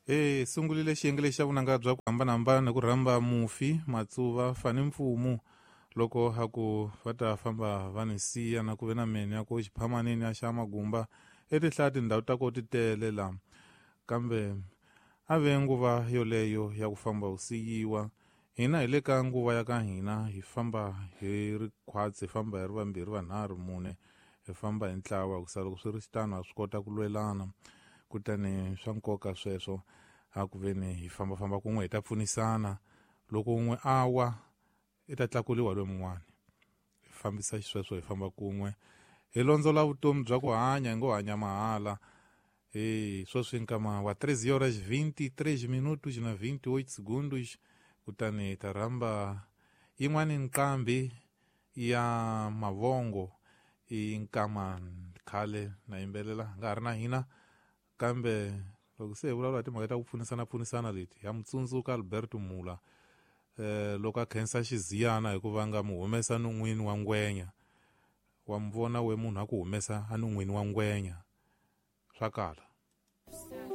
Sungulile xiyenge lexi xa vunanga bya ku hambanahambana ku rhamba mufi matsuva fani mfumo loko haku va ta famba va ni siya na ku ve na mene ya ku xiphamaneni ya xa magumba etihlaya tindhawu ta ko ti tele la kambe a ve nguva yoleyo ya ku famba u siyiwa hina hi le ka nguva ya ka hina hi famba hi ri khwatsi hi famba hi ri vambirhi vanharhu mune hi famba hi ntlawa ku sa loko swi ri xitano ha swi kota ku lwelana kutani swa nkoka sweswo a ku veni hi fambafamba kun'we hi ta pfunisana loko un'we a wa i ta tlakuliwa loyi mun'wana hi fambisa xisweswo hi famba kun'we hi londzola vutomi bya ku hanya hi ngo hanya mahala sweswi nkama wa 13 horas 23 minutos na 28 segundos kutani hi ta rhamba yin'wani nqambi ya mavongo i nkama khale na yimbelela nga ha ri na hina kambe loko se hi vulavula timhaka ta ku pfunisana leti ya mutsundzuka Alberto Mula loko a khensa xiziyana hikuva nga mu humesa nun'wini wa ngwenya wa mvona we munhu a ku humesa a nun'wini wa ngwenya swa kala